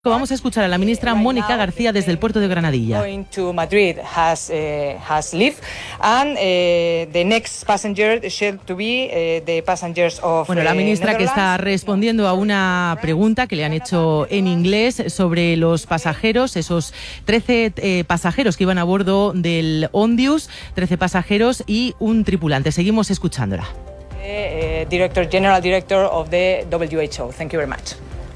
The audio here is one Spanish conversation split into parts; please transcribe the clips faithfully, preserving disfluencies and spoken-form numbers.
Vamos a escuchar a la ministra Mónica García desde el puerto de Granadilla. Going to Madrid has uh, has left and uh, the next passenger shall to be uh, the passengers of Bueno, la ministra que está respondiendo a una pregunta que le han hecho en inglés sobre los pasajeros, esos trece eh, pasajeros que iban a bordo del Ondius, trece pasajeros y un tripulante. Seguimos escuchándola. Uh, Director General Director of the W H O. Thank you very much.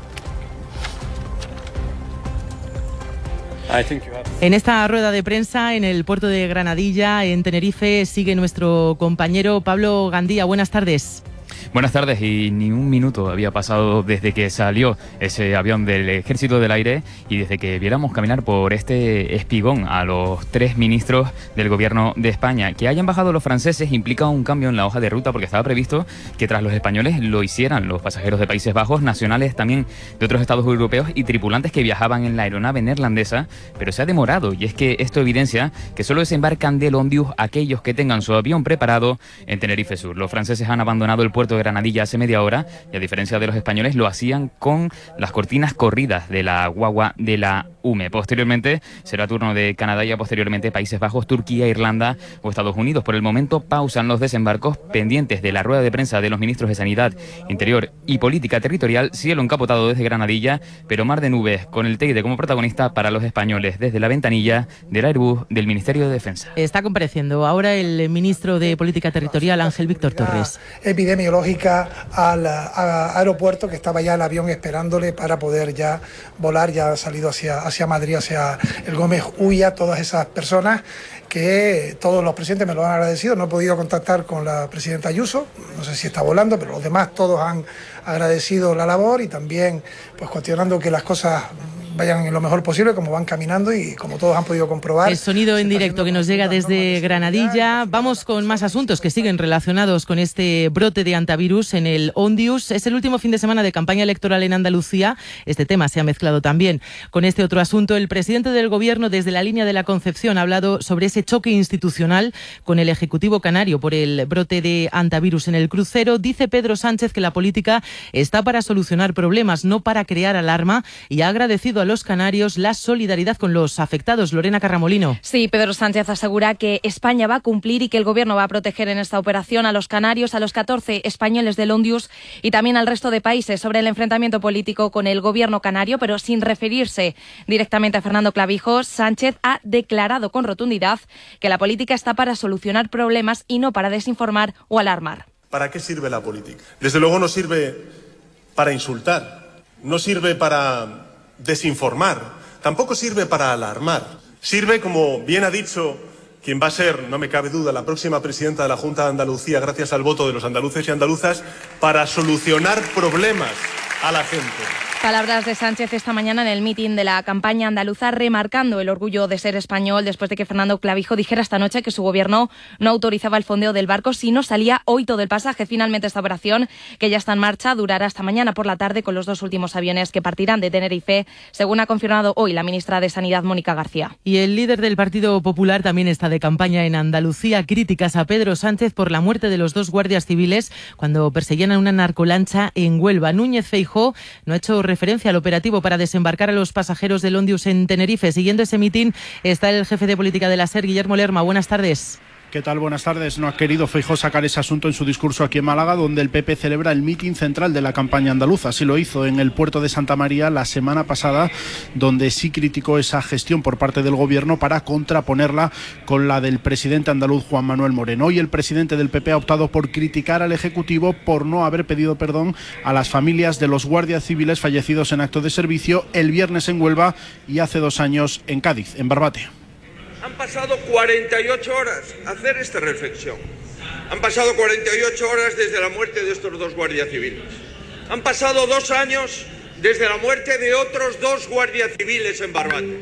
En esta rueda de prensa en el puerto de Granadilla, en Tenerife, sigue nuestro compañero Pablo Gandía. Buenas tardes. Buenas tardes, y ni un minuto había pasado desde que salió ese avión del Ejército del Aire y desde que viéramos caminar por este espigón a los tres ministros del Gobierno de España. Que hayan bajado los franceses implica un cambio en la hoja de ruta, porque estaba previsto que tras los españoles lo hicieran los pasajeros de Países Bajos, nacionales también de otros estados europeos y tripulantes que viajaban en la aeronave neerlandesa, pero se ha demorado, y es que esto evidencia que solo desembarcan del Ondius aquellos que tengan su avión preparado en Tenerife Sur. Los franceses han abandonado el puerto de Granadilla hace media hora y, a diferencia de los españoles, lo hacían con las cortinas corridas de la guagua de la U M E. Posteriormente será turno de Canadá y posteriormente Países Bajos, Turquía, Irlanda o Estados Unidos. Por el momento pausan los desembarcos, pendientes de la rueda de prensa de los ministros de Sanidad, Interior y Política Territorial. Cielo encapotado desde Granadilla, pero mar de nubes con el Teide como protagonista para los españoles desde la ventanilla del Airbus del Ministerio de Defensa. Está compareciendo ahora el ministro de Política Territorial, Ángel Víctor Torres. Epidemiológica al a, aeropuerto, que estaba ya el avión esperándole para poder ya volar. Ya ha salido hacia, hacia Madrid, hacia el Gómez Ulla. Todas esas personas que todos los presidentes me lo han agradecido. No he podido contactar con la presidenta Ayuso, no sé si está volando, pero los demás todos han agradecido la labor y también pues cuestionando que las cosas vayan en lo mejor posible, como van caminando y como todos han podido comprobar. El sonido en directo que nos llega desde Granadilla. Vamos con más asuntos que siguen relacionados con este brote de antivirus en el Ondius. Es el último fin de semana de campaña electoral en Andalucía. Este tema se ha mezclado también con este otro asunto. El presidente del Gobierno, desde la línea de la Concepción, ha hablado sobre ese choque institucional con el Ejecutivo canario por el brote de antivirus en el crucero. Dice Pedro Sánchez que la política está para solucionar problemas, no para crear alarma, y ha agradecido a los canarios la solidaridad con los afectados. Lorena Carramolino. Sí, Pedro Sánchez asegura que España va a cumplir y que el Gobierno va a proteger en esta operación a los canarios, a los catorce españoles del Ondius y también al resto de países. Sobre el enfrentamiento político con el Gobierno canario, pero sin referirse directamente a Fernando Clavijo, Sánchez ha declarado con rotundidad que la política está para solucionar problemas y no para desinformar o alarmar. ¿Para qué sirve la política? Desde luego no sirve para insultar, no sirve para desinformar, tampoco sirve para alarmar. Sirve, como bien ha dicho quien va a ser, no me cabe duda, la próxima presidenta de la Junta de Andalucía, gracias al voto de los andaluces y andaluzas, para solucionar problemas a la gente. Palabras de Sánchez esta mañana en el mitin de la campaña andaluza, remarcando el orgullo de ser español después de que Fernando Clavijo dijera esta noche que su gobierno no autorizaba el fondeo del barco si no salía hoy todo el pasaje. Finalmente, esta operación, que ya está en marcha, durará hasta mañana por la tarde con los dos últimos aviones que partirán de Tenerife, según ha confirmado hoy la ministra de Sanidad, Mónica García. Y el líder del Partido Popular también está de campaña en Andalucía. Críticas a Pedro Sánchez por la muerte de los dos guardias civiles cuando perseguían a una narcolancha en Huelva. Núñez Feijóo no ha hecho referencia al operativo para desembarcar a los pasajeros del Ondius en Tenerife. Siguiendo ese mitin está el jefe de política de la SER, Guillermo Lerma. Buenas tardes. ¿Qué tal? Buenas tardes. No ha querido Feijóo sacar ese asunto en su discurso aquí en Málaga, donde el P P celebra el mitin central de la campaña andaluza. Así lo hizo en el puerto de Santa María la semana pasada, donde sí criticó esa gestión por parte del Gobierno para contraponerla con la del presidente andaluz Juan Manuel Moreno. Hoy el presidente del P P ha optado por criticar al Ejecutivo por no haber pedido perdón a las familias de los guardias civiles fallecidos en acto de servicio el viernes en Huelva y hace dos años en Cádiz, en Barbate. Han pasado cuarenta y ocho horas a hacer esta reflexión. Han pasado cuarenta y ocho horas desde la muerte de estos dos guardias civiles. Han pasado dos años desde la muerte de otros dos guardias civiles en Barbate.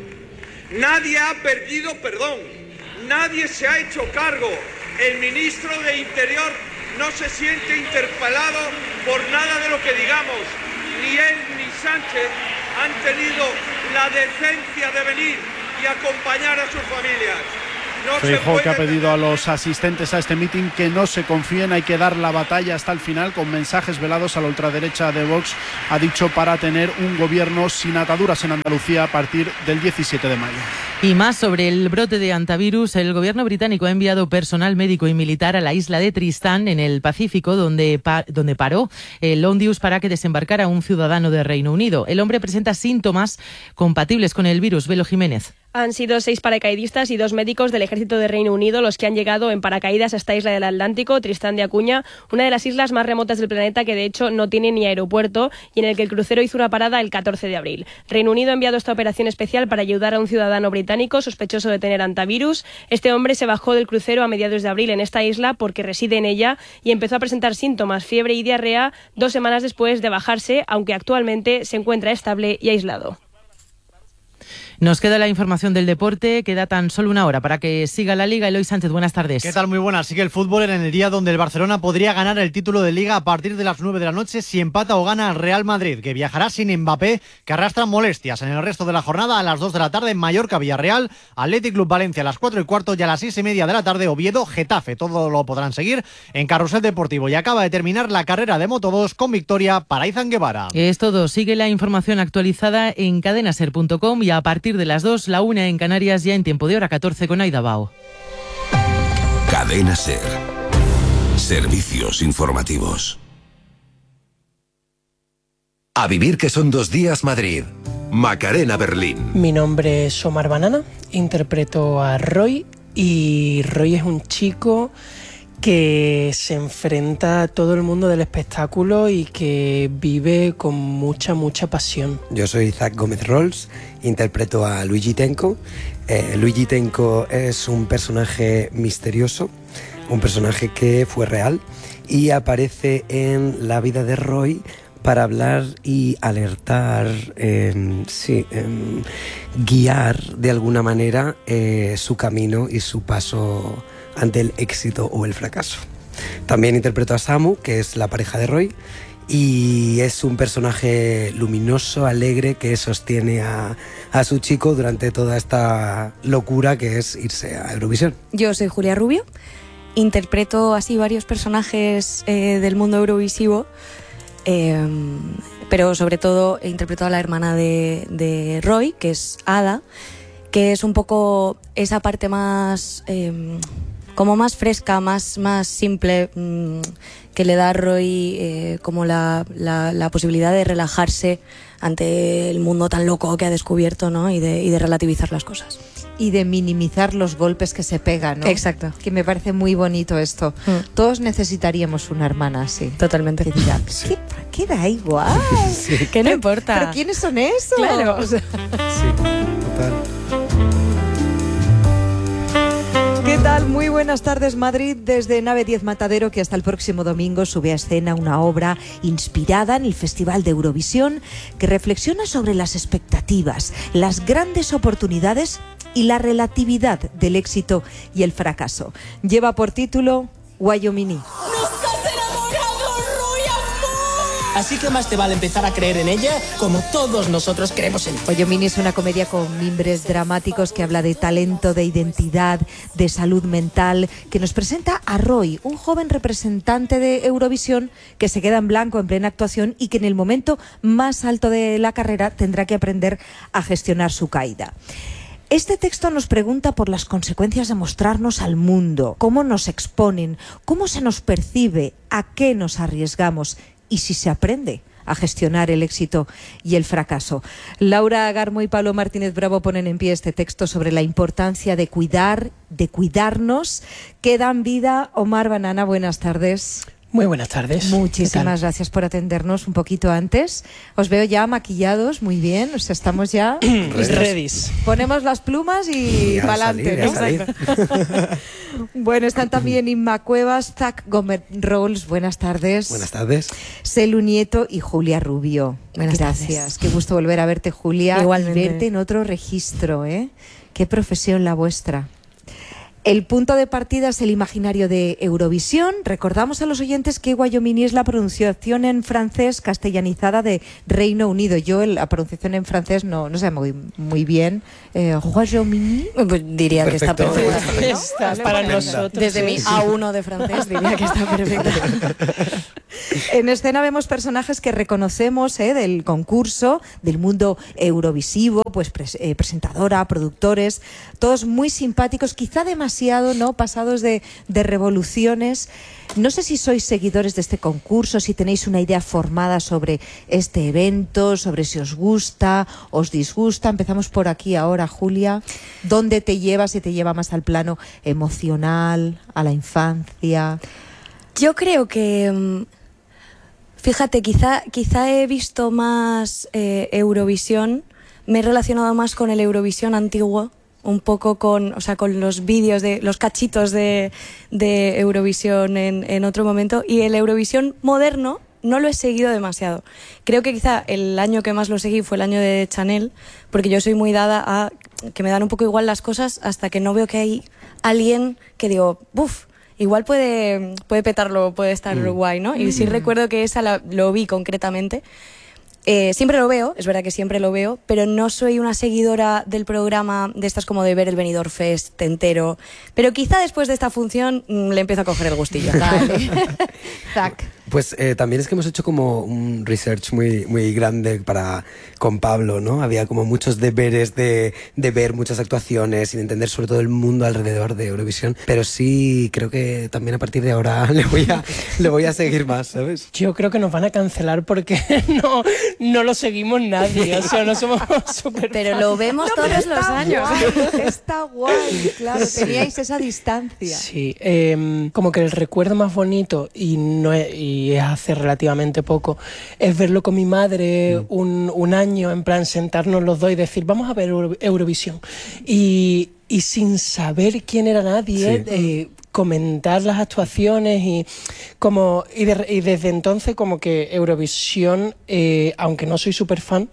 Nadie ha pedido perdón. Nadie se ha hecho cargo. El ministro de Interior no se siente interpelado por nada de lo que digamos. Ni él ni Sánchez han tenido la decencia de venir y acompañar a sus familias. No Feijóo, se que ha puede pedido a tener- los asistentes a este mitin que no se confíen, hay que dar la batalla hasta el final, con mensajes velados a la ultraderecha de Vox, ha dicho, para tener un gobierno sin ataduras en Andalucía a partir del diecisiete de mayo. Y más sobre el brote de hantavirus, el gobierno británico ha enviado personal médico y militar a la isla de Tristán, en el Pacífico, donde, pa donde paró el Ondius para que desembarcara un ciudadano de Reino Unido. El hombre presenta síntomas compatibles con el virus. Velo Jiménez. Han sido seis paracaidistas y dos médicos del ejército de Reino Unido los que han llegado en paracaídas a esta isla del Atlántico, Tristán de Acuña, una de las islas más remotas del planeta que de hecho no tiene ni aeropuerto y en el que el crucero hizo una parada el catorce de abril. Reino Unido ha enviado esta operación especial para ayudar a un ciudadano británico sospechoso de tener hantavirus. Este hombre se bajó del crucero a mediados de abril en esta isla porque reside en ella y empezó a presentar síntomas, fiebre y diarrea dos semanas después de bajarse, aunque actualmente se encuentra estable y aislado. Nos queda la información del deporte, queda tan solo una hora para que siga la Liga. Eloy Sánchez, buenas tardes. ¿Qué tal? Muy buenas. Sigue el fútbol en el día donde el Barcelona podría ganar el título de Liga a partir de las nueve de la noche si empata o gana el Real Madrid, que viajará sin Mbappé, que arrastra molestias en el resto de la jornada. A las dos de la tarde, Mallorca-Villarreal, Athletic Club Valencia a las cuatro y cuarto y a las seis y media de la tarde, Oviedo-Getafe. Todo lo podrán seguir en Carrusel Deportivo. Y acaba de terminar la carrera de Moto dos con victoria para Izan Guevara. Es todo. Sigue la información actualizada en cadenaser punto com y a partir de las dos, la una en Canarias, ya en tiempo de hora catorce con Aida Bao. Cadena Ser. Servicios informativos. A vivir que son dos días Madrid. Macarena Berlín. Mi nombre es Omar Banana, interpreto a Roy y Roy es un chico que se enfrenta a todo el mundo del espectáculo y que vive con mucha, mucha pasión. Yo soy Zach Gómez Rolls, interpreto a Luigi Tenco. Eh, Luigi Tenco es un personaje misterioso, un personaje que fue real y aparece en la vida de Roy para hablar y alertar, eh, sí, eh, guiar de alguna manera eh, su camino y su paso ante el éxito o el fracaso. También interpreto a Samu, que es la pareja de Roy, y es un personaje luminoso, alegre, que sostiene a, a su chico durante toda esta locura que es irse a Eurovisión. Yo soy Julia Rubio, interpreto así varios personajes eh, del mundo eurovisivo, eh, pero sobre todo interpreto a la hermana de, de Roy, que es Ada, que es un poco esa parte más... Eh, como más fresca, más, más simple, mmm, que le da a Roy eh, como la, la, la posibilidad de relajarse ante el mundo tan loco que ha descubierto, ¿no? Y de, y de relativizar las cosas. Y de minimizar los golpes que se pegan, ¿no? Exacto. Que me parece muy bonito esto. Mm. Todos necesitaríamos una hermana así. Totalmente. Que diga, ¿qué, ¿qué da igual? Sí. ¿Qué no importa? ¿Pero quiénes son esos? Claro. O sea, sí, total. ¿Qué tal? Muy buenas tardes, Madrid. Desde Nave diez Matadero, que hasta el próximo domingo sube a escena una obra inspirada en el Festival de Eurovisión que reflexiona sobre las expectativas, las grandes oportunidades y la relatividad del éxito y el fracaso. Lleva por título Wyoming. Así que más te vale empezar a creer en ella como todos nosotros creemos en ella. Wyoming es una comedia con mimbres dramáticos que habla de talento, de identidad, de salud mental, que nos presenta a Roy, un joven representante de Eurovisión que se queda en blanco en plena actuación y que en el momento más alto de la carrera tendrá que aprender a gestionar su caída. Este texto nos pregunta por las consecuencias de mostrarnos al mundo, cómo nos exponen, cómo se nos percibe, a qué nos arriesgamos y si se aprende a gestionar el éxito y el fracaso. Laura Garmo y Pablo Martínez Bravo ponen en pie este texto sobre la importancia de cuidar, de cuidarnos, que dan vida. Omar Banana, buenas tardes. Muy buenas tardes. Muchísimas gracias por atendernos un poquito antes. Os veo ya maquillados, muy bien. O sea, estamos ya... ready. Ponemos las plumas y, y para adelante, ¿no? Bueno, están también Inma Cuevas, Zach Gómez Rolls, buenas tardes. Buenas tardes. Selu Nieto y Julia Rubio. Buenas gracias. Tardes. Qué gusto volver a verte, Julia. Igualmente. Y verte en otro registro, ¿eh? Qué profesión la vuestra. El punto de partida es el imaginario de Eurovisión. Recordamos a los oyentes que Guayominí es la pronunciación en francés castellanizada de Reino Unido. Yo la pronunciación en francés no, no sé muy, muy bien. Eh, Guayominí. Pues diría Perfecto. que está perfecta. ¿No? Está para nosotros. Desde sí. mi A uno de francés diría que está perfecta. En escena vemos personajes que reconocemos eh, del concurso, del mundo eurovisivo, pues pres eh, presentadora, productores, todos muy simpáticos, quizá demasiado, ¿no? Pasados de, de revoluciones. No sé si sois seguidores de este concurso, si tenéis una idea formada sobre este evento, sobre si os gusta, os disgusta. Empezamos por aquí ahora, Julia. ¿Dónde te lleva? Si te lleva más al plano emocional, a la infancia. Yo creo que, fíjate, quizá, quizá he visto más eh, Eurovisión, me he relacionado más con el Eurovisión antiguo, un poco con, o sea, con los vídeos de los cachitos de, de Eurovisión en, en otro momento, y el Eurovisión moderno no lo he seguido demasiado. Creo que quizá el año que más lo seguí fue el año de Chanel, porque yo soy muy dada a que me dan un poco igual las cosas hasta que no veo que hay alguien que digo, buf, igual puede, puede petarlo, puede estar mm. guay, ¿no? Y sí recuerdo que esa la, lo vi concretamente. Eh, siempre lo veo, es verdad que siempre lo veo, pero no soy una seguidora del programa de estas como de ver el Benidorm Fest entero. Pero quizá después de esta función mmm, le empiezo a coger el gustillo. Vale. Zac. Pues eh, también es que hemos hecho como un research muy, muy grande para, con Pablo, ¿no? Había como muchos deberes de, de ver muchas actuaciones y de entender sobre todo el mundo alrededor de Eurovisión. Pero sí, creo que también a partir de ahora le voy a, le voy a seguir más, ¿sabes? Yo creo que nos van a cancelar porque no, no lo seguimos nadie, o sea, no somos súper... Pero lo vemos no, todos los años. Guay, está guay, claro, sí. Teníais esa distancia. Sí, eh, como que el recuerdo más bonito, y no es, y es hace relativamente poco, es verlo con mi madre mm. un, un año, en plan sentarnos los dos y decir, vamos a ver Euro, Eurovisión. Y, y sin saber quién era nadie, sí. eh, comentar las actuaciones y como y, de, y desde entonces como que Eurovisión, eh, aunque no soy súper fan,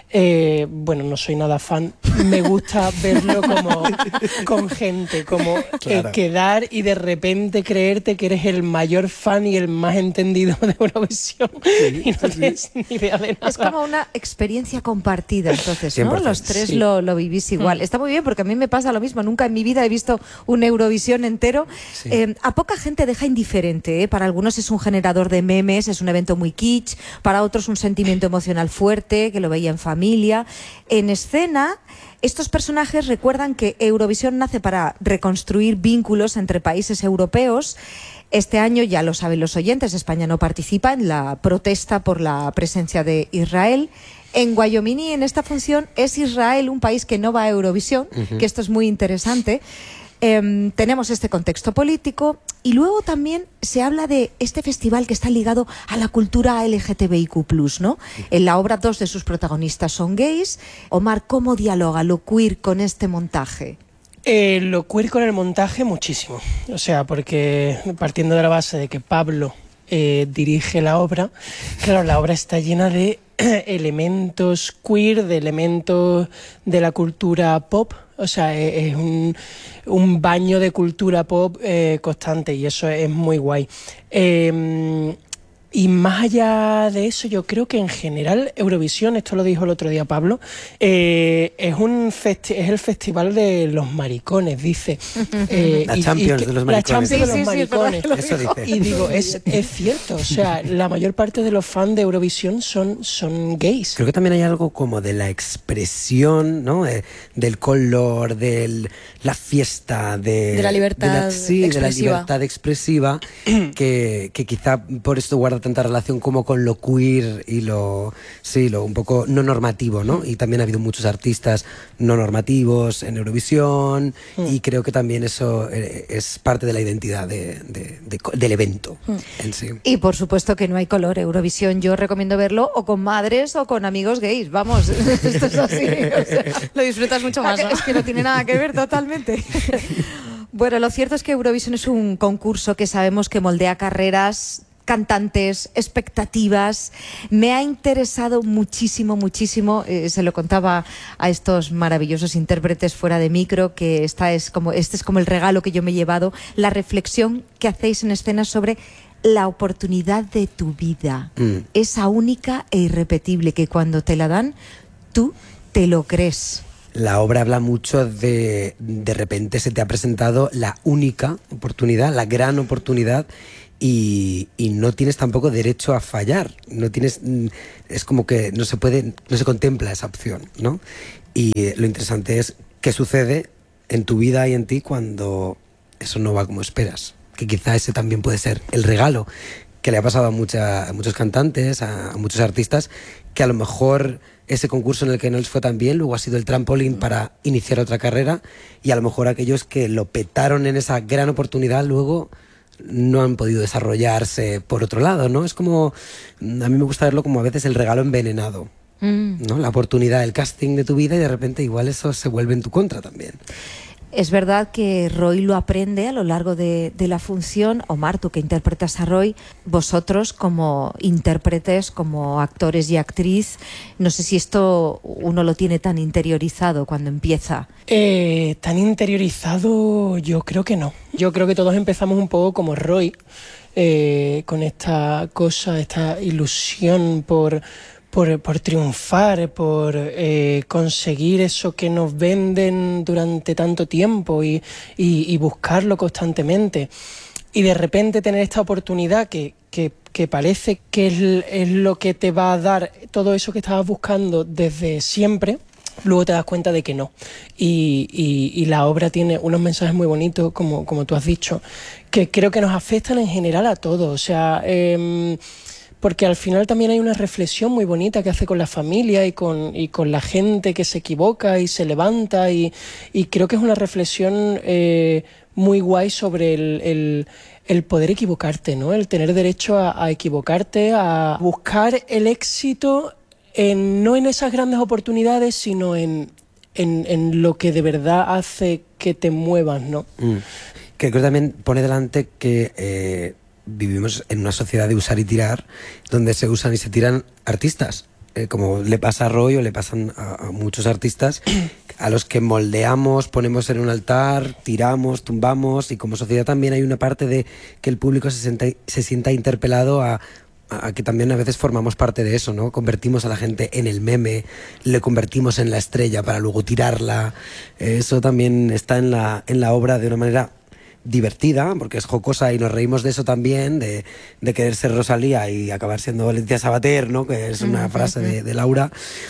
eh, bueno, no soy nada fan, me gusta verlo como con gente, como claro. eh, quedar y de repente creerte que eres el mayor fan y el más entendido de Eurovisión sí, y no sí, tienes sí. ni idea de nada. Es como una experiencia compartida, entonces, ¿no? Los tres sí. lo, lo vivís igual. Mm. Está muy bien porque a mí me pasa lo mismo, nunca en mi vida he visto un Eurovisión entero. Sí. Eh, a poca gente deja indiferente, ¿eh? Para algunos es un generador de memes, es un evento muy kitsch, para otros un sentimiento emocional fuerte, que lo veía en familia. En escena, estos personajes recuerdan que Eurovisión nace para reconstruir vínculos entre países europeos. Este año, ya lo saben los oyentes, España no participa en la protesta por la presencia de Israel. En Guayominí, en esta función, es Israel un país que no va a Eurovisión, uh-huh. que esto es muy interesante. Eh, tenemos este contexto político y luego también se habla de este festival que está ligado a la cultura L G T B I Q plus, ¿no? En la obra dos de sus protagonistas son gays. Omar, ¿cómo dialoga lo queer con este montaje? Eh, lo queer con el montaje muchísimo, o sea, porque partiendo de la base de que Pablo eh, dirige la obra, claro, la obra está llena de elementos queer, de elementos de la cultura pop. O sea, es un, un baño de cultura pop eh, constante y eso es muy guay. Eh, y más allá de eso, yo creo que en general Eurovisión, esto lo dijo el otro día Pablo, eh, es un festi es el festival de los maricones, dice. Eh, la y, Champions y que, de los maricones. La Champions sí, de los sí, maricones. Sí, eso dice. Y digo, es, es cierto, o sea, la mayor parte de los fans de Eurovisión son, son gays. Creo que también hay algo como de la expresión, ¿no? Eh, del color, de la fiesta, de, de la libertad de la, sí, expresiva. de la libertad expresiva, que, que quizá por esto guarda tanta relación como con lo queer y lo, sí, lo un poco no normativo, ¿no? Y también ha habido muchos artistas no normativos en Eurovisión mm. y creo que también eso es parte de la identidad de, de, de, del evento mm. en sí. Y por supuesto que no hay color. Eurovisión yo recomiendo verlo o con madres o con amigos gays, vamos, esto es así. O sea, lo disfrutas mucho más, ¿no? Es que no tiene nada que ver totalmente. Bueno, lo cierto es que Eurovisión es un concurso que sabemos que moldea carreras cantantes, expectativas. Me ha interesado muchísimo, muchísimo, eh, se lo contaba a estos maravillosos intérpretes fuera de micro, que esta es como, este es como el regalo que yo me he llevado, la reflexión que hacéis en escena sobre la oportunidad de tu vida, mm. esa única e irrepetible, que cuando te la dan, tú te lo crees. La obra habla mucho de, de repente se te ha presentado la única oportunidad, la gran oportunidad, y, y no tienes tampoco derecho a fallar. No tienes, es como que no se puede, no se contempla esa opción, ¿no? Y lo interesante es qué sucede en tu vida y en ti cuando eso no va como esperas. Que quizá ese también puede ser el regalo que le ha pasado a, mucha, a muchos cantantes, a, a muchos artistas, que a lo mejor ese concurso en el que no les fue tan bien, luego ha sido el trampolín para iniciar otra carrera, y a lo mejor aquellos que lo petaron en esa gran oportunidad luego no han podido desarrollarse por otro lado, ¿no? Es como, a mí me gusta verlo como a veces el regalo envenenado, mm. ¿no? La oportunidad, el casting de tu vida, y de repente igual eso se vuelve en tu contra también. Es verdad que Roy lo aprende a lo largo de, de la función. Omar, tú que interpretas a Roy, vosotros como intérpretes, como actores y actriz, no sé si esto uno lo tiene tan interiorizado cuando empieza. Eh, tan interiorizado yo creo que no. Yo creo que todos empezamos un poco como Roy, eh, con esta cosa, esta ilusión por... Por, por triunfar, por eh, conseguir eso que nos venden durante tanto tiempo y, y, y buscarlo constantemente. Y de repente tener esta oportunidad que, que, que parece que es, es lo que te va a dar todo eso que estabas buscando desde siempre, luego te das cuenta de que no. Y, y, y la obra tiene unos mensajes muy bonitos, como, como tú has dicho, que creo que nos afectan en general a todos. O sea... Eh, porque al final también hay una reflexión muy bonita que hace con la familia y con, y con la gente que se equivoca y se levanta, y, y creo que es una reflexión eh, muy guay sobre el, el, el poder equivocarte, ¿no? El tener derecho a, a equivocarte, a buscar el éxito en, no en esas grandes oportunidades, sino en, en, en lo que de verdad hace que te muevas, ¿no? Mm. Que creo que también pone delante que... Eh... vivimos en una sociedad de usar y tirar, donde se usan y se tiran artistas, eh, como le pasa a Roy o le pasan a, a muchos artistas, a los que moldeamos, ponemos en un altar, tiramos, tumbamos, y como sociedad también hay una parte de que el público se sienta, se sienta interpelado a, a que también a veces formamos parte de eso, ¿no? Convertimos a la gente en el meme, le convertimos en la estrella para luego tirarla. Eso también está en la, en la obra de una manera divertida, porque es jocosa y nos reímos de eso también, de, de querer ser Rosalía y acabar siendo Leticia Sabater, ¿no? Que es una frase de, de Laura,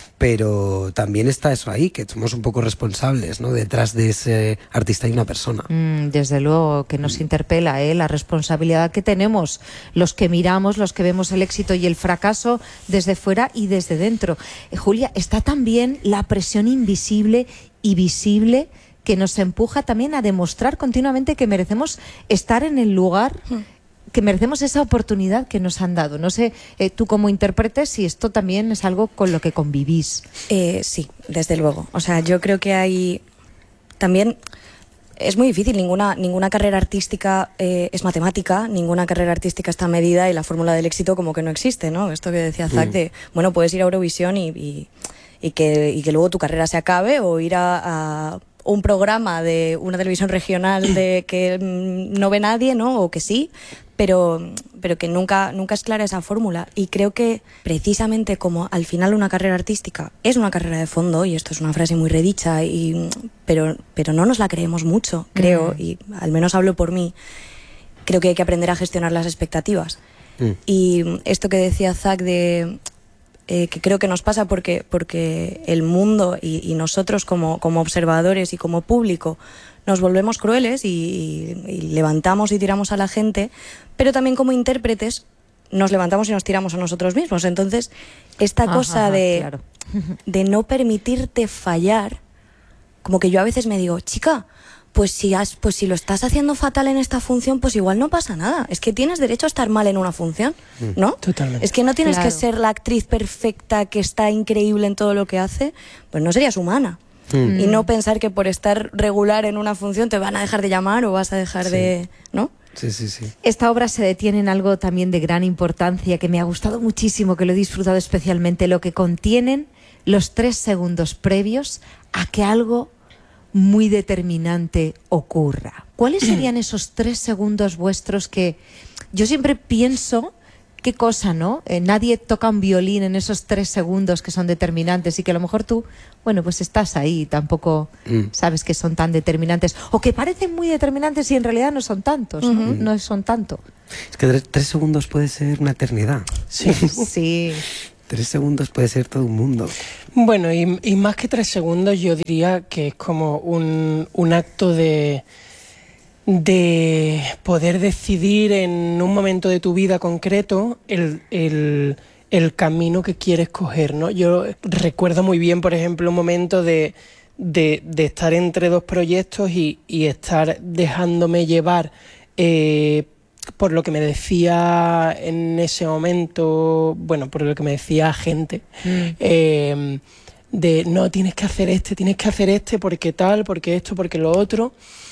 pero también está eso ahí, que somos un poco responsables, ¿no? Detrás de ese artista hay una persona. Mm, desde luego que nos interpela, ¿eh? La responsabilidad que tenemos los que miramos, los que vemos el éxito y el fracaso desde fuera y desde dentro. Eh, Julia, está también la presión invisible y visible que nos empuja también a demostrar continuamente que merecemos estar en el lugar, que merecemos esa oportunidad que nos han dado. No sé, eh, tú como intérprete, si esto también es algo con lo que convivís. Eh, sí, desde luego. O sea, yo creo que hay también... Es muy difícil, ninguna, ninguna carrera artística eh, es matemática, ninguna carrera artística está medida y la fórmula del éxito como que no existe, ¿no? Esto que decía Zac, mm. de, bueno, puedes ir a Eurovisión y, y, y, que, y que luego tu carrera se acabe, o ir a... a un programa de una televisión regional de que no ve nadie, ¿no? O que sí, pero, pero que nunca, nunca es clara esa fórmula. Y creo que precisamente como al final una carrera artística es una carrera de fondo, y esto es una frase muy redicha, y, pero, pero no nos la creemos mucho, creo, mm. y al menos hablo por mí, creo que hay que aprender a gestionar las expectativas. Mm. Y esto que decía Zac de... Eh, que creo que nos pasa porque, porque el mundo y, y nosotros como, como observadores y como público nos volvemos crueles y, y, y levantamos y tiramos a la gente, pero también como intérpretes nos levantamos y nos tiramos a nosotros mismos. Entonces, esta ajá, cosa de, claro. de no permitirte fallar, como que yo a veces me digo, chica, pues si, has, pues si lo estás haciendo fatal en esta función, pues igual no pasa nada. Es que tienes derecho a estar mal en una función, ¿no? Totalmente. Es que no tienes claro. que ser la actriz perfecta que está increíble en todo lo que hace, pues no serías humana. Mm. Y no pensar que por estar regular en una función te van a dejar de llamar o vas a dejar sí. de... ¿no? Sí, sí, sí. Esta obra se detiene en algo también de gran importancia, que me ha gustado muchísimo, que lo he disfrutado especialmente, lo que contienen los tres segundos previos a que algo muy determinante ocurra. ¿Cuáles serían esos tres segundos vuestros que yo siempre pienso, qué cosa, ¿no? Eh, nadie toca un violín en esos tres segundos que son determinantes y que a lo mejor tú, bueno, pues estás ahí y tampoco mm. sabes que son tan determinantes o que parecen muy determinantes y en realidad no son tantos, uh-huh. ¿no? No son tanto. Es que tres, tres segundos puede ser una eternidad. Sí. Sí. Tres segundos puede ser todo un mundo. Bueno, y, y más que tres segundos yo diría que es como un, un acto de, de poder decidir en un momento de tu vida concreto el, el, el camino que quieres coger, ¿no? Yo recuerdo muy bien, por ejemplo, un momento de, de, de estar entre dos proyectos y, y estar dejándome llevar eh, por lo que me decía en ese momento, bueno, por lo que me decía gente, mm. eh, de no, tienes que hacer este, tienes que hacer este, porque tal, porque esto, porque lo otro.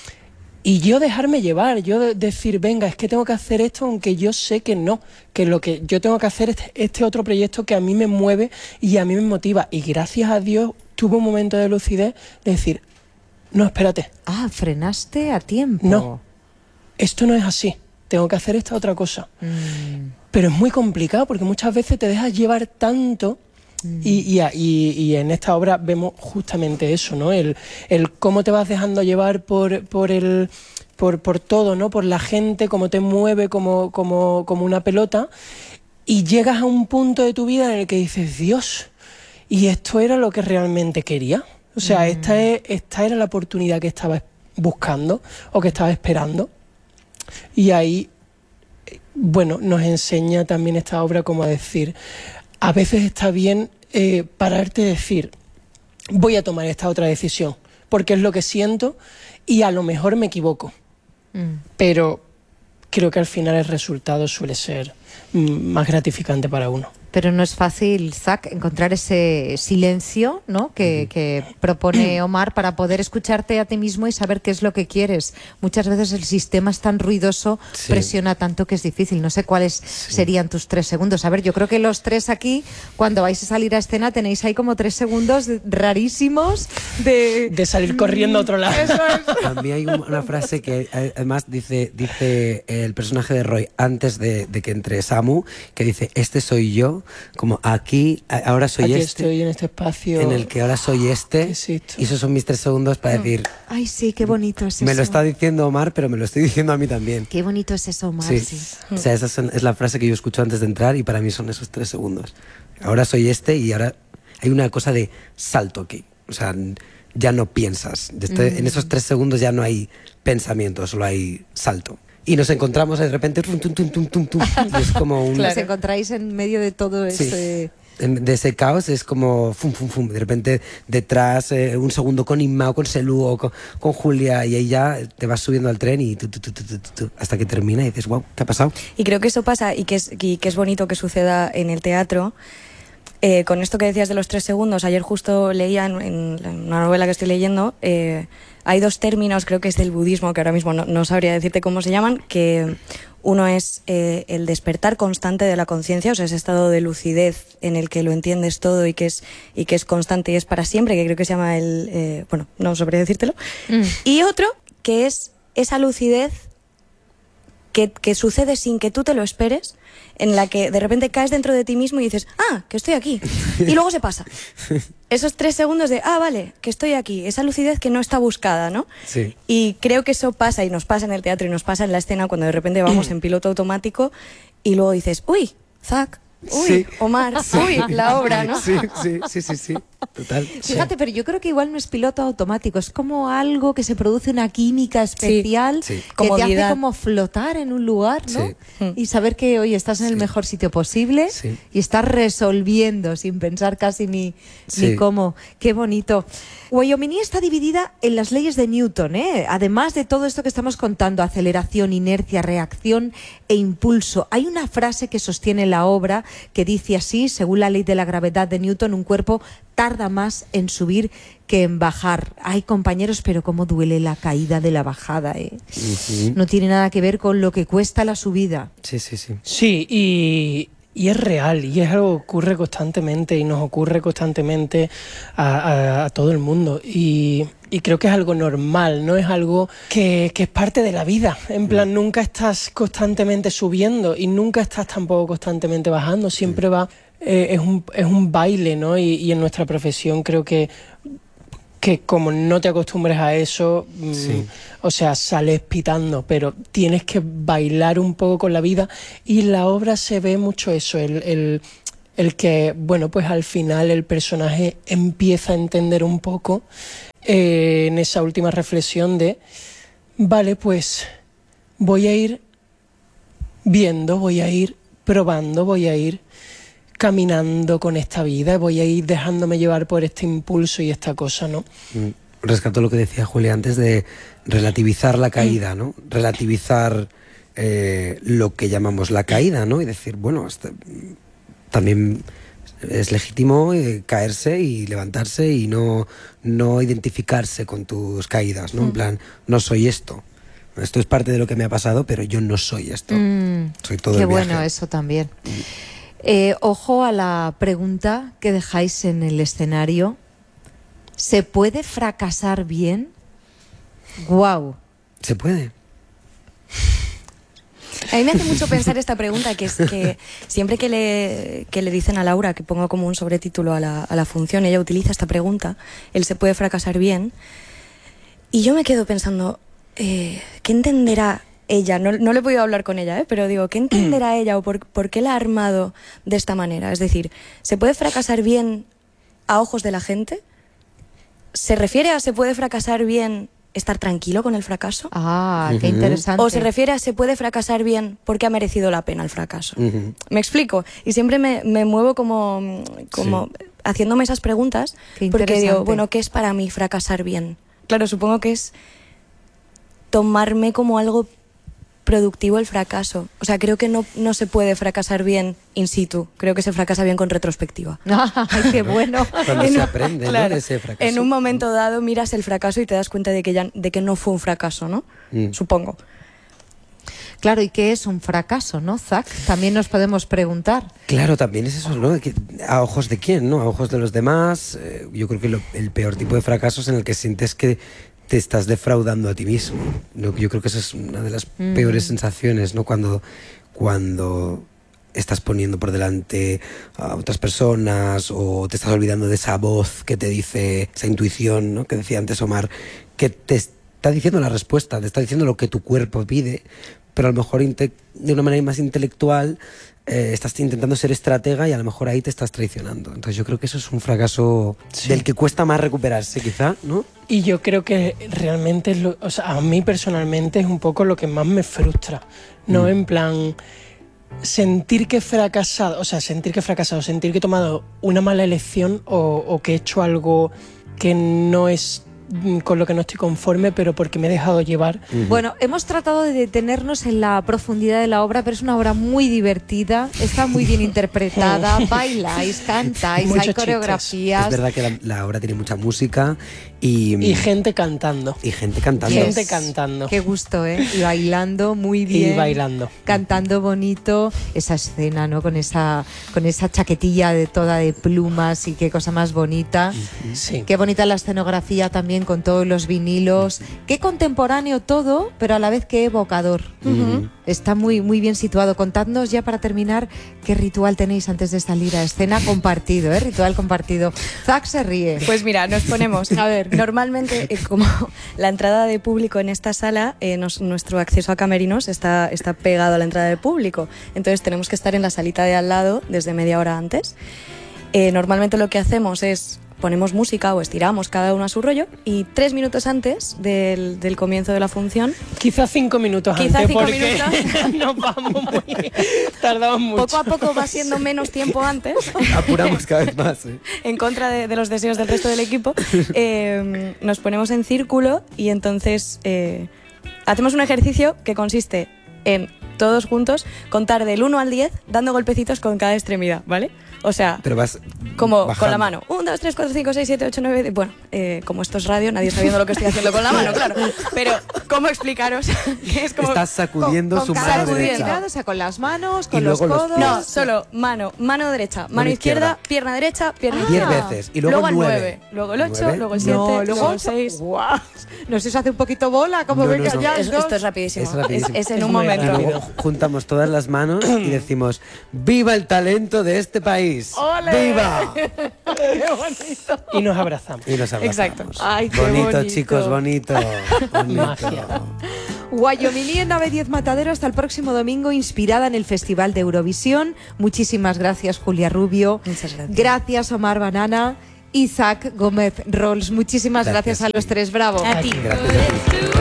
Y yo dejarme llevar, yo de decir, venga, es que tengo que hacer esto, aunque yo sé que no, que lo que yo tengo que hacer es este otro proyecto que a mí me mueve y a mí me motiva. Y gracias a Dios tuve un momento de lucidez de decir, no, espérate. Ah, frenaste a tiempo. No, esto no es así. Tengo que hacer esta otra cosa. Mm. Pero es muy complicado porque muchas veces te dejas llevar tanto mm. y, y, y, y en esta obra vemos justamente eso, ¿no? El, el cómo te vas dejando llevar por, por, el, por, por todo, ¿no? Por la gente, cómo te mueve como, como, como una pelota y llegas a un punto de tu vida en el que dices, Dios, ¿y esto era lo que realmente quería? O sea, mm. esta, es, esta era la oportunidad que estaba buscando o que estaba esperando. Y ahí, bueno, nos enseña también esta obra como a decir, a veces está bien eh, pararte y decir, voy a tomar esta otra decisión, porque es lo que siento y a lo mejor me equivoco. Mm. Pero creo que al final el resultado suele ser mm, más gratificante para uno. Pero no es fácil, Zach, encontrar ese silencio, ¿no? que, que propone Omar para poder escucharte a ti mismo y saber qué es lo que quieres. Muchas veces el sistema es tan ruidoso, sí. presiona tanto que es difícil. No sé cuáles sí. serían tus tres segundos. A ver, yo creo que los tres aquí, cuando vais a salir a escena, tenéis ahí como tres segundos rarísimos de... De salir corriendo a otro lado. Eso es. A mí hay una frase que además dice, dice el personaje de Roy antes de, de que entre Samu, que dice, este soy yo. Como aquí, ahora soy aquí este. Estoy en este espacio. En el que ahora soy este. Y esos son mis tres segundos para mm. decir. Ay, sí, qué bonito es eso. Me lo está diciendo Omar, pero me lo estoy diciendo a mí también. Qué bonito es eso, Omar. Sí. sí. O sea, esa son, es la frase que yo escucho antes de entrar y para mí son esos tres segundos. Ahora soy este y ahora hay una cosa de salto aquí. O sea, ya no piensas. Este, mm. En esos tres segundos ya no hay pensamiento, solo hay salto. Y nos encontramos de repente tum, tum, tum, tum, tum, tum, y es como un... Claro. Os encontráis en medio de todo sí. ese... De ese caos es como fum, fum, fum. De repente detrás eh, un segundo con Inma o con Selú o con, con Julia y ahí ya te vas subiendo al tren y tu, tu, tu, tu, tu, tu, hasta que termina y dices, wow, ¿qué ha pasado? Y creo que eso pasa y que es, y que es bonito que suceda en el teatro. Eh, con esto que decías de los tres segundos, ayer justo leía en, en una novela que estoy leyendo, eh, hay dos términos, creo que es del budismo, que ahora mismo no, no sabría decirte cómo se llaman, que uno es eh, el despertar constante de la conciencia, o sea, ese estado de lucidez en el que lo entiendes todo y que es, y que es constante y es para siempre, que creo que se llama el... Eh, bueno, no sabría decírtelo. Mm. Y otro, que es esa lucidez que, que sucede sin que tú te lo esperes, en la que de repente caes dentro de ti mismo y dices, ah, que estoy aquí, y luego se pasa. Esos tres segundos de, ah, vale, que estoy aquí, esa lucidez que no está buscada, ¿no? Sí. Y creo que eso pasa, y nos pasa en el teatro, y nos pasa en la escena cuando de repente vamos en piloto automático, y luego dices, uy, Zach, uy, sí. Omar, sí. uy, la obra, ¿no? Sí, sí, sí, sí, sí. Total. Fíjate, sí. pero yo creo que igual no es piloto automático, es como algo que se produce una química especial sí, sí. que Comodidad. te hace como flotar en un lugar, ¿no? Sí. Y saber que, oye, estás en sí. el mejor sitio posible sí. y estás resolviendo sin pensar casi ni, sí. ni cómo. Qué bonito. Guayominí está dividida en las leyes de Newton, ¿eh? Además de todo esto que estamos contando, aceleración, inercia, reacción e impulso. Hay una frase que sostiene la obra que dice así: según la ley de la gravedad de Newton, un cuerpo tarda más en subir que en bajar. Ay, compañeros, pero cómo duele la caída de la bajada, ¿eh? Uh-huh. No tiene nada que ver con lo que cuesta la subida. Sí, sí, sí. Sí, y... Y es real, y es algo que ocurre constantemente, y nos ocurre constantemente a, a, a todo el mundo. Y, y creo que es algo normal, no es algo que, que es parte de la vida. En plan, nunca estás constantemente subiendo y nunca estás tampoco constantemente bajando. Siempre va, eh, es, un, es un baile, ¿no? Y, y en nuestra profesión creo que... que como no te acostumbres a eso, sí. o sea, sales pitando, pero tienes que bailar un poco con la vida, y en la obra se ve mucho eso, el, el, el que, bueno, pues al final el personaje empieza a entender un poco eh, en esa última reflexión de, vale, pues voy a ir viendo, voy a ir probando, voy a ir caminando con esta vida, voy a ir dejándome llevar por este impulso y esta cosa, ¿no? Rescato lo que decía Julia antes de relativizar la caída, ¿no? Relativizar eh, lo que llamamos la caída, ¿no? Y decir, bueno, este, también es legítimo eh, caerse y levantarse y no, no identificarse con tus caídas, ¿no? Mm. En plan, no soy esto. Esto es parte de lo que me ha pasado, pero yo no soy esto. Mm. Soy todo Qué el viaje. Bueno, eso también. Mm. Eh, ojo a la pregunta que dejáis en el escenario. ¿Se puede fracasar bien? ¡Guau! Se puede. A mí me hace mucho pensar esta pregunta, que es que siempre que le, que le dicen a Laura, que pongo como un sobretítulo a la, a la función, ella utiliza esta pregunta, el ¿se puede fracasar bien? Y yo me quedo pensando, eh, ¿qué entenderá ella? No, no le he podido hablar con ella, ¿eh? Pero digo, ¿qué entenderá ella o por, por qué la ha armado de esta manera? Es decir, ¿se puede fracasar bien a ojos de la gente? ¿Se refiere a se puede fracasar bien estar tranquilo con el fracaso? Ah, uh-huh. Qué interesante. ¿O se refiere a se puede fracasar bien porque ha merecido la pena el fracaso? Uh-huh. ¿Me explico? Y siempre me, me muevo como, como sí. haciéndome esas preguntas, porque digo, bueno, ¿qué es para mí fracasar bien? Claro, supongo que es tomarme como algo productivo el fracaso. O sea, creo que no, no se puede fracasar bien in situ. Creo que se fracasa bien con retrospectiva. ¡Ay, qué bueno! Cuando se aprende, claro, ¿no? de ese fracaso. En un momento dado miras el fracaso y te das cuenta de que, ya, de que no fue un fracaso, ¿no? Mm. Supongo. Claro, ¿y qué es un fracaso, no, Zac? También nos podemos preguntar. Claro, también es eso, ¿no? ¿A ojos de quién, no? A ojos de los demás. Eh, yo creo que lo, el peor tipo de fracaso es en el que sientes que te estás defraudando a ti mismo. Yo creo que esa es una de las mm. peores sensaciones, ¿no? Cuando, cuando estás poniendo por delante a otras personas o te estás olvidando de esa voz que te dice, esa intuición, ¿no? Que decía antes Omar, que te está diciendo la respuesta, te está diciendo lo que tu cuerpo pide, pero a lo mejor de una manera más intelectual eh, estás intentando ser estratega y a lo mejor ahí te estás traicionando. Entonces yo creo que eso es un fracaso sí. del que cuesta más recuperarse, quizá, ¿no? Y yo creo que realmente, es lo, o sea, a mí personalmente es un poco lo que más me frustra, ¿no? Mm. En plan, sentir que he fracasado, o sea, sentir que he fracasado, sentir que he tomado una mala elección o, o que he hecho algo que no es con lo que no estoy conforme, pero porque me he dejado llevar. Uh-huh. Bueno, hemos tratado de detenernos en la profundidad de la obra, pero es una obra muy divertida, está muy bien interpretada, bailáis, cantáis, Muchos hay coreografías. Es verdad que la, la obra tiene mucha música y... Y gente cantando. Y gente cantando. Yes. Gente cantando. Qué gusto, ¿eh? Y bailando muy bien. Y bailando. Cantando bonito. Esa escena, ¿no? Con esa, con esa chaquetilla de toda de plumas y qué cosa más bonita. Sí. Qué bonita la escenografía también, con todos los vinilos, qué contemporáneo todo, pero a la vez qué evocador. Uh-huh. Está muy, muy bien situado. Contadnos ya para terminar qué ritual tenéis antes de salir a escena compartido, ¿eh? Ritual compartido. Zac se ríe. Pues mira, nos ponemos, a ver, normalmente eh, como la entrada de público en esta sala, eh, nos, nuestro acceso a camerinos está, está pegado a la entrada de público, entonces tenemos que estar en la salita de al lado desde media hora antes. Eh, normalmente lo que hacemos es ponemos música o estiramos cada uno a su rollo y tres minutos antes del, del comienzo de la función... Quizás cinco minutos quizá antes, cinco porque minutos. nos vamos muy... Tardamos mucho. Poco a poco va siendo menos tiempo antes. Apuramos cada vez más, ¿eh? En contra de, de los deseos del resto del equipo. Eh, nos ponemos en círculo y entonces eh, hacemos un ejercicio que consiste en todos juntos, contar del uno al diez dando golpecitos con cada extremidad, ¿vale? O sea, Pero vas como bajando. con la mano. uno, dos, tres, cuatro, cinco, seis, siete, ocho, nueve... Bueno, eh, como esto es radio, nadie está viendo lo que estoy haciendo con la mano, claro. Pero, ¿cómo explicaros? Que es como... Estás sacudiendo con, su con mano cada derecha. extremidad, o sea, con las manos, con Y los luego los codos. pies. No, solo mano, mano derecha, mano, Mano izquierda, izquierda. pierna derecha, pierna Diez izquierda. veces. Y luego el nueve. nueve, luego el ocho, ¿Nueve? luego el siete, No, luego luego el seis. ¡Guau! No sé, se hace un poquito bola, como No, venga no, no. ya. Es- dos. esto es rapidísimo. Es rapidísimo. Es, es en Es un muy momento. rápido. Luego juntamos todas las manos y decimos ¡viva el talento de este país! ¡Ole! ¡Viva! ¡Qué bonito! Y nos abrazamos. Y nos abrazamos. Exacto. Ay, qué bonito, bonito. chicos, bonito. bonito. Magia. Guayomilí en Nave diez Matadero hasta el próximo domingo, inspirada en el Festival de Eurovisión. Muchísimas gracias, Julia Rubio. Muchas gracias. Gracias, Omar Banana. Isaac Gómez Rolls. Muchísimas gracias, Gracias, a los tres. Bravo. A ti. Gracias.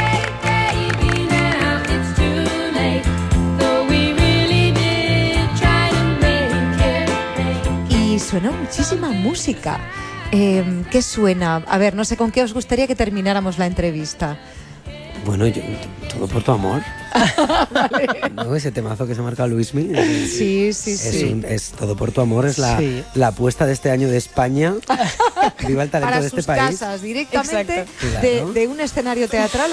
Y suena muchísima música. Eh, ¿Qué suena? A ver, no sé con qué os gustaría que termináramos la entrevista. Bueno, yo, todo por tu amor. ¿No? Ese temazo que se ha marcado Luismi. Sí, sí, Es, sí. un- es todo por tu amor, es la, Sí. la apuesta de este año de España. Viva el talento Para de este sus país. casas, directamente Exacto. de, Claro. de un escenario teatral